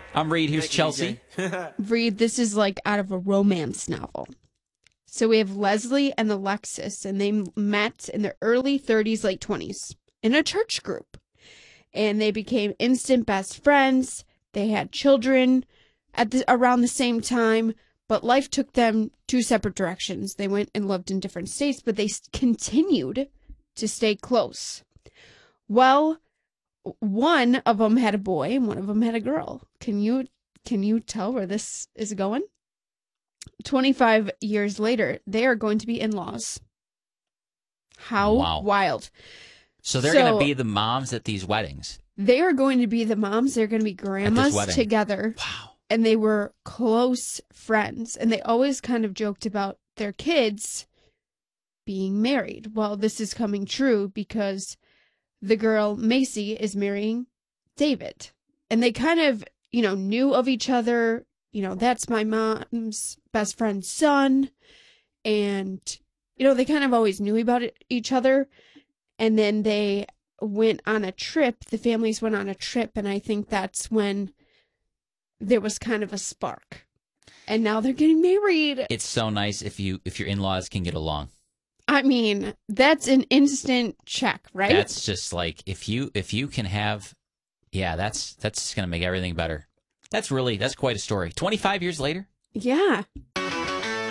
I'm Reed. Here's Chelsea. Reed, this is like out of a romance novel. So we have Leslie and Alexis, and they met in their early 30s, late 20s in a church group. And they became instant best friends. They had children around the same time, but life took them two separate directions. They went and lived in different states, but they continued to stay close. Well, one of them had a boy and one of them had a girl. Can you tell where this is going? 25 years later, they are going to be in-laws. How wild. So they're going to be the moms at these weddings. They are going to be the moms. They're going to be grandmas together. Wow. And they were close friends. And they always kind of joked about their kids being married. Well, this is coming true because the girl, Macy, is marrying David. And they kind of, knew of each other. That's my mom's best friend's son. And, they kind of always knew about each other. And then they went on a trip. The families went on a trip. And I think that's when there was kind of a spark. And now they're getting married. It's so nice if your in-laws can get along. I mean, that's an instant check, right? That's just like if you can have, that's going to make everything better. That's quite a story. 25 years later? Yeah.